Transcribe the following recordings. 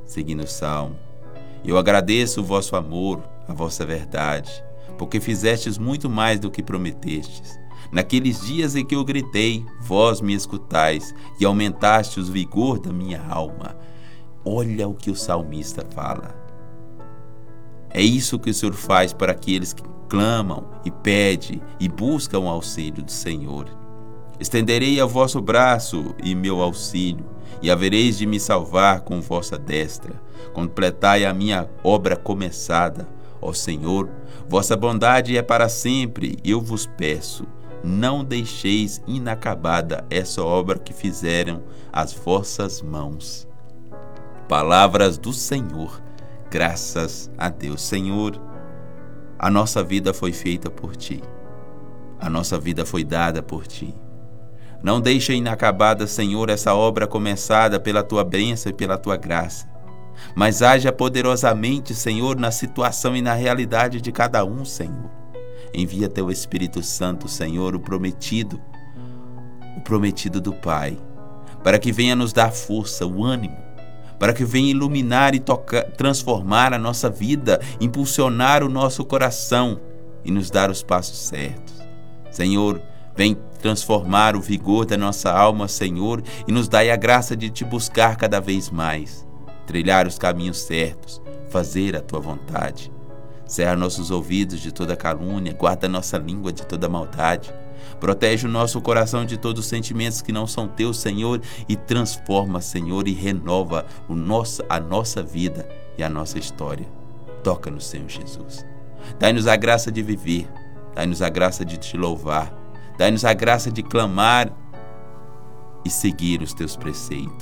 seguindo o Salmo. Eu agradeço o vosso amor, a vossa verdade, porque fizestes muito mais do que prometestes. Naqueles dias em que eu gritei, vós me escutais e aumentaste o vigor da minha alma. Olha o que o salmista fala. É isso que o Senhor faz para aqueles que clamam e pedem e buscam o auxílio do Senhor. Estenderei o vosso braço e meu auxílio, e havereis de me salvar com vossa destra. Completai a minha obra começada. Ó Senhor, vossa bondade é para sempre, eu vos peço. Não deixeis inacabada essa obra que fizeram as vossas mãos. Palavras do Senhor, graças a Deus. Senhor, a nossa vida foi feita por Ti, a nossa vida foi dada por Ti. Não deixa inacabada, Senhor, essa obra começada pela Tua bênção e pela Tua graça, mas haja poderosamente, Senhor, na situação e na realidade de cada um, Senhor. Envia Teu Espírito Santo, Senhor, o prometido do Pai, para que venha nos dar força, o ânimo, para que venha iluminar e transformar a nossa vida, impulsionar o nosso coração e nos dar os passos certos. Senhor, vem transformar o vigor da nossa alma, Senhor, e nos dai a graça de Te buscar cada vez mais, trilhar os caminhos certos, fazer a Tua vontade. Cerra nossos ouvidos de toda calúnia, guarda nossa língua de toda maldade, protege o nosso coração de todos os sentimentos que não são Teus, Senhor, e transforma, Senhor, e renova a nossa vida e a nossa história. Toca-nos, Senhor Jesus. Dai-nos a graça de viver, dai-nos a graça de Te louvar, dai-nos a graça de clamar e seguir os Teus preceitos.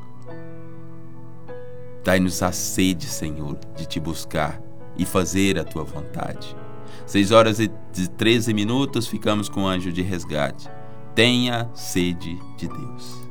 Dai-nos a sede, Senhor, de Te buscar e fazer a Tua vontade. 6h13, ficamos com o anjo de resgate. Tenha sede de Deus.